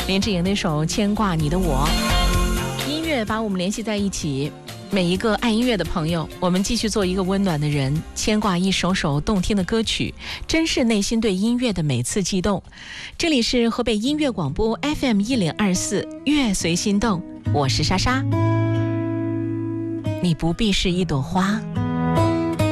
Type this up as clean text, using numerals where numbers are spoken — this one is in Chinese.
林志颖那首《牵挂你的我》，音乐把我们联系在一起。每一个爱音乐的朋友，我们继续做一个温暖的人，牵挂一首首动听的歌曲，珍视内心对音乐的每次悸动。这里是河北音乐广播 FM1024，乐随心动，我是莎莎。你不必是一朵花，